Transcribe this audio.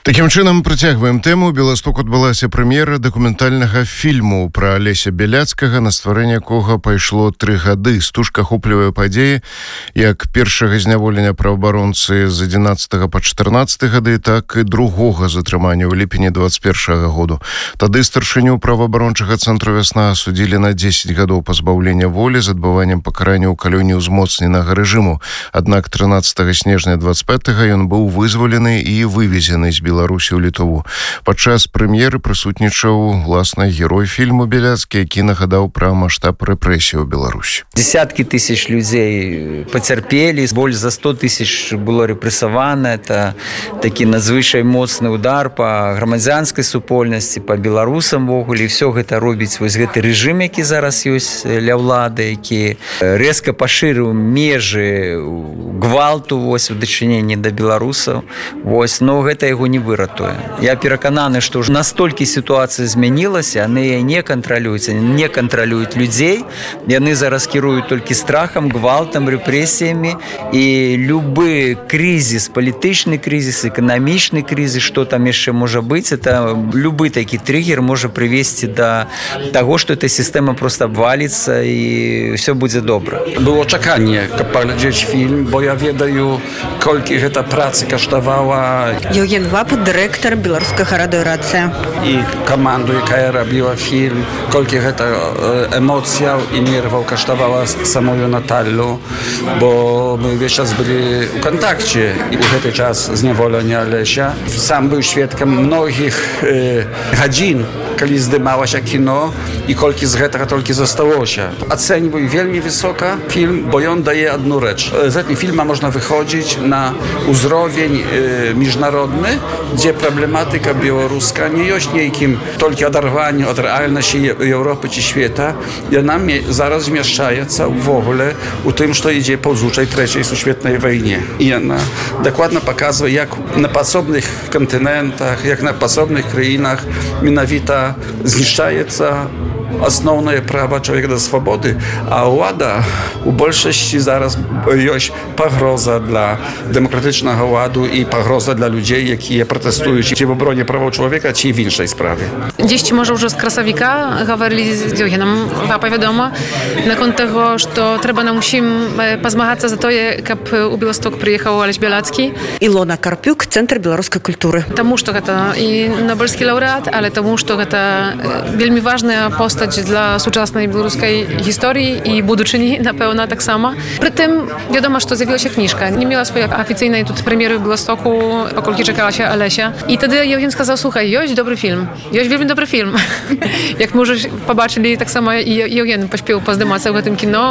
Такім чынам, працягваем тэму. У Беластоку адбылася прэм'ера дакументальнага фільму пра Алеся Бяляцкага, на стварэнне якога пайшло 3 гады. Стужка ахоплівае падзеі як першага зняволення праваабаронцы з 11 па 14 гады, так і другога затрымання ў ліпені 21 году. Тады старшыню праваабарончага цэнтру «Вясна» судзілі на 10 гадоў пазбаўлення волі з адбываннем пакарання ў калоніі ўзмоцненага рэжыму. Аднак 13 снежня 25-го ён быў вызвалены і вывезены з Беларусі ў Літву. Падчас прэм'еры прысутнічаў власна герой фільму Бяляцкі, які нагадаў пра маштаб рэпрэсій у Беларусі. Десятки тысяч людей потерпели, больше за 100 тысяч было репрессовано. Это такі надзвычай моцны удар по грамадзянскай супольнасці, по беларусам вогуле. І все гэта робіць вось гэты рэжым, які зараз ёсць ля ўлады, які рэзка пашырыў межы гвалту вось у дачыненні да беларусаў. Вось, но гэта яго не выратуе. Я перакананы, што ўжо настолькі сітуацыя змянілася, яны не кантралююць людзей, яны зараз кіруюць толькі страхам, гвалтам, рэпрэсіямі, і любы крызіс, палітычны крызіс, эканамічны крызіс, што там яшчэ можа быць, это любы такі триггер можа прывесці да таго, што эта сістэма просто абваліцца і ўсё будзе добра. Było czekanie, kab pagledзець фільм, бо я ведаю, колькі гэта працы каштавала. Євген Вапут, директор Білоруського радіо «Рація». І каманду, яка робила фільм, колькі гэта емоцыяў і нерваў каштавала самую Наталлю, бо мы весь час былі ў кантакце у гэты час зняволення Алеся. Сам быў сведкам многіх гадзін, калі здымалася кіно, і колькі з гэтага толькі засталося. Ацэньваю вельмі высока фільм, бо ён дае адну рэч. З гэтым фільма можна выходзіць на ўзровень міжнародны, gdzie problematyka białoruska nie jest niejakim tylko oderwaniem od realności Europy czy świata, ona zaraz zmieszcza w ogóle u tym, co idzie po zwyczaj III świetnej wojnie. I ona dokładnie pokazuje, jak na podobnych kontynentach, jak na podobnych krainach mianowita zniszczaється основне право чоловіка до свободи, а влада у більшості зараз є погроза для демократичного ладу і погроза для людей, які протестують чи в обороні прав чоловіка, чи в іншій справі. Gdzieś może już z Krasowika говорили z Jewgenem Wapa, wiadomo, na kont tego, że trzeba nam musimy pozmagać za to, jak u Białystok przyjechał Aleś Bielacki. Ilona Karpiuk, Центр білоруської культури. Тому що це і Нобелівський лауреат, але тому що це вельми важна постать dla współczesnej białoruskiej historii i buduczyni na pewno tak samo. Przy tym wiadomo, że zjawiła się książka. Nie miała swojej oficjalnej premiery w Białymstoku, pokolki czekała się Alesia. I wtedy Jewgen сказал, słuchaj, jest dobry film. Jest wielmi dobry film. Jak może zobaczyli, tak samo i Jewgen pośpiał pozdymać w tym kino.